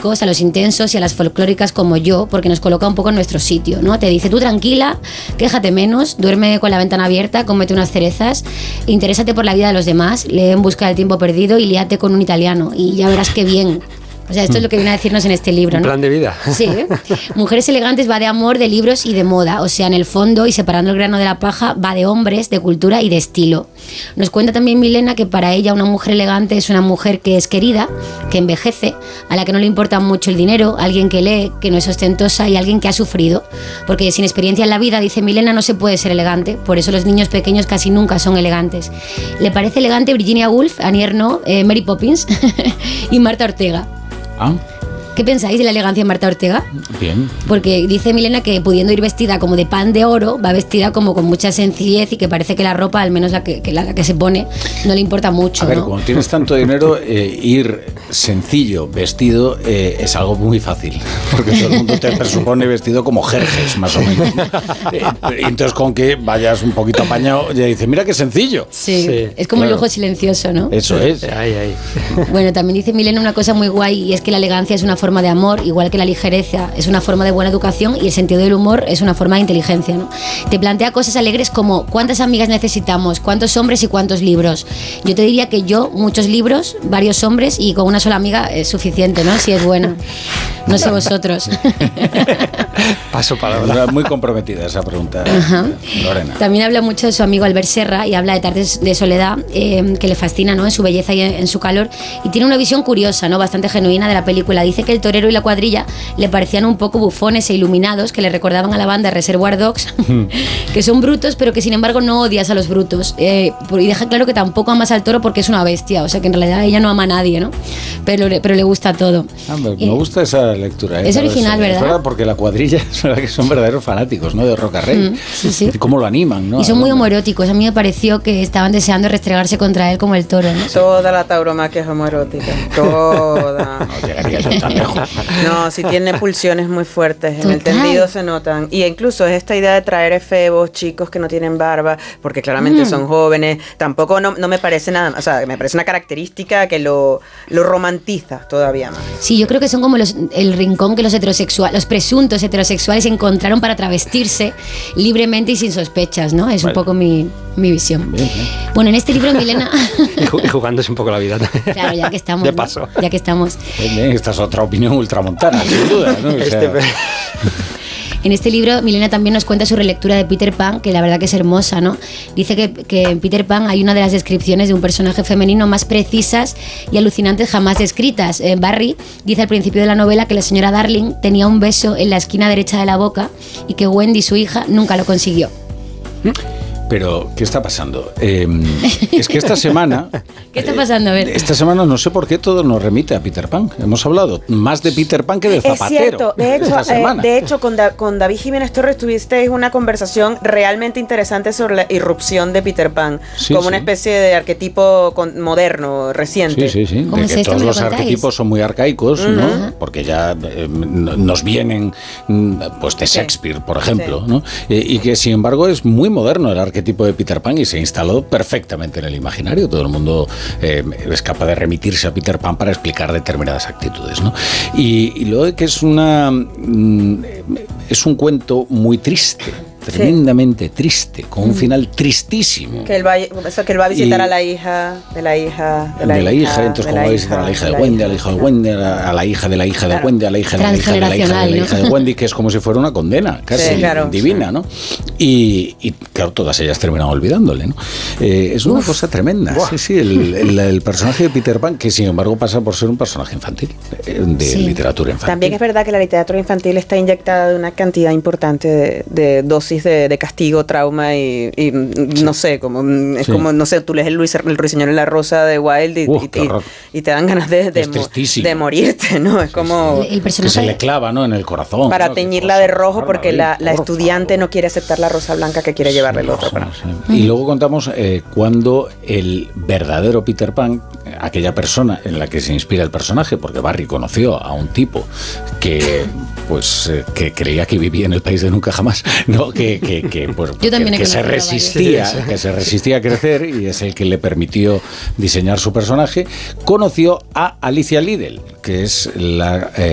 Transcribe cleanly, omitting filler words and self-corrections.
románticos, a los intensos y a las folclóricas como yo, porque nos coloca un poco en nuestro sitio, ¿no? Te dice, tú tranquila, quéjate menos, duerme con la ventana abierta, cómete unas cerezas, interésate por la vida de los demás, lee En busca del tiempo perdido y líate con un italiano y ya verás qué bien. O sea, esto es lo que viene a decirnos en este libro, ¿no? Un plan de vida. Sí. Mujeres elegantes va de amor, de libros y de moda. O sea, en el fondo, y separando el grano de la paja, va de hombres, de cultura y de estilo. Nos cuenta también Milena que para ella una mujer elegante es una mujer que es querida, que envejece, a la que no le importa mucho el dinero, alguien que lee, que no es ostentosa y alguien que ha sufrido. Porque sin experiencia en la vida, dice Milena, no se puede ser elegante. Por eso los niños pequeños casi nunca son elegantes. Le parece elegante Virginia Woolf, Annie Ernaux, Mary Poppins y Marta Ortega. Ah. ¿Qué pensáis de la elegancia de Marta Ortega? Bien. Porque dice Milena que pudiendo ir vestida como de pan de oro, va vestida como con mucha sencillez y que parece que la ropa, al menos la que se pone, no le importa mucho. A ver, ¿no? cuando tienes tanto dinero, ir sencillo vestido es algo muy fácil, porque todo el mundo te presupone vestido como Jerjes, más o menos. Entonces, con que vayas un poquito apañado, ya dices, mira qué sencillo. Sí, es como claro. El lujo silencioso, ¿no? Eso es. Ahí. Bueno, también dice Milena una cosa muy guay, y es que la elegancia es una forma de amor, igual que la ligereza es una forma de buena educación y el sentido del humor es una forma de inteligencia, ¿no? Te plantea cosas alegres como ¿cuántas amigas necesitamos? ¿Cuántos hombres y cuántos libros? Yo te diría que yo, muchos libros, varios hombres y con una sola amiga es suficiente, ¿no? Si es buena. No sé vosotros. Paso palabra. Muy comprometida esa pregunta, Lorena. También habla mucho de su amigo Albert Serra y habla de tardes de soledad que le fascina, ¿no? En su belleza y en su calor, y tiene una visión curiosa, ¿no? Bastante genuina de la película. Dice que el torero y la cuadrilla le parecían un poco bufones e iluminados, que le recordaban a la banda Reservoir Dogs, que son brutos, pero que sin embargo no odias a los brutos. Y deja claro que tampoco amas al toro porque es una bestia, o sea que en realidad ella no ama a nadie, ¿no? Pero le gusta todo. Me gusta esa lectura. Es original, ¿verdad? Es verdad, porque la cuadrilla es verdad que son verdaderos fanáticos, ¿no? De Roca Rey. Sí. Y cómo lo animan, ¿no? Y son muy homoeróticos. A mí me pareció que estaban deseando restregarse contra él como el toro, ¿no? Toda la tauromaquia es homoerótica. Toda. No llegaría yo tan lejos. No, si tiene pulsiones muy fuertes. Total. En el tendido se notan. Y incluso es esta idea de traer efebos, chicos que no tienen barba, porque claramente son jóvenes. Tampoco no me parece nada. O sea, me parece una característica que lo romantiza todavía más. Sí, yo creo que son como el rincón que los presuntos heterosexuales encontraron para travestirse libremente y sin sospechas, ¿no? Es un poco mi visión. Bien. Bueno, en este libro, Milena... Y jugándose un poco la vida. Claro, ya que estamos. De ¿no? paso. Ya que estamos. Bien, esta es otra opinión ultramontana, sin duda, ¿no? O sea, En este libro, Milena también nos cuenta su relectura de Peter Pan, que la verdad que es hermosa, ¿no? Dice que en Peter Pan hay una de las descripciones de un personaje femenino más precisas y alucinantes jamás descritas. Barry dice al principio de la novela que la señora Darling tenía un beso en la esquina derecha de la boca y que Wendy, su hija, nunca lo consiguió. Pero, ¿qué está pasando? Es que esta semana... ¿Qué está pasando? A ver. Esta semana no sé por qué todo nos remite a Peter Pan. Hemos hablado más de Peter Pan que de Zapatero. Es cierto. De hecho, esta semana. con David Jiménez Torres tuvisteis una conversación realmente interesante sobre la irrupción de Peter Pan, Sí, como sí. una especie de arquetipo moderno, reciente. Sí. ¿Cómo De es que esto? todos ¿Me lo los contáis? arquetipos son muy arcaicos, ¿no? Porque ya nos vienen pues de Shakespeare, por ejemplo, Sí. ¿no? Y que sin embargo es muy moderno el arquetipo de Peter Pan y se instaló perfectamente en el imaginario. Todo el mundo es capaz de remitirse a Peter Pan para explicar determinadas actitudes, ¿no? Y luego que es un cuento muy triste, tremendamente triste, con un final tristísimo. Que él va a visitar a la hija de la hija entonces como va a visitar a la hija de Wendy, a la hija de Wendy, a la hija de la hija de Wendy, a la hija de la hija de la hija de la hija de Wendy, que es como si fuera una condena casi divina, ¿no? Y claro, todas ellas terminan olvidándole, ¿no? Es una cosa tremenda. Sí, el personaje de Peter Pan, que sin embargo pasa por ser un personaje infantil, de literatura infantil. También es verdad que la literatura infantil está inyectada de una cantidad importante de dosis de castigo, trauma y no sé, como no sé, tú lees el Ruiseñor y la Rosa de Wilde y te dan ganas de morirte, ¿no? Es como El personaje que se le clava, ¿no? En el corazón. para ¿no? teñirla de rojo porque la por estudiante favor. no quiere aceptar la rosa blanca que quiere llevarle el otro. Y luego contamos cuando el verdadero Peter Pan, aquella persona en la que se inspira el personaje, porque Barry conoció a un tipo que creía que vivía en el país de nunca jamás, ¿no? Yo también que se resistía a crecer y es el que le permitió diseñar su personaje. Conoció a Alicia Liddell, que es la